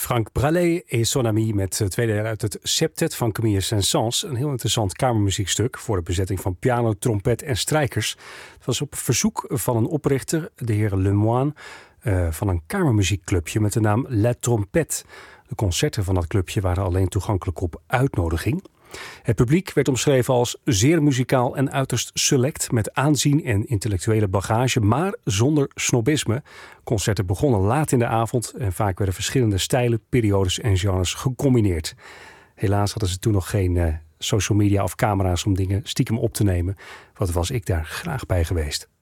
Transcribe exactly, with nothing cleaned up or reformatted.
Franck Braley et son ami met het tweede deel uit het Septet van Camille Saint-Saëns. Een heel interessant kamermuziekstuk voor de bezetting van piano, trompet en strijkers. Het was op verzoek van een oprichter, de heer Lemoine, uh, van een kamermuziekclubje met de naam La Trompette. De concerten van dat clubje waren alleen toegankelijk op uitnodiging. Het publiek werd omschreven als zeer muzikaal en uiterst select, met aanzien en intellectuele bagage, maar zonder snobisme. Concerten begonnen laat in de avond en vaak werden verschillende stijlen, periodes en genres gecombineerd. Helaas hadden ze toen nog geen uh, social media of camera's om dingen stiekem op te nemen. Wat was ik daar graag bij geweest.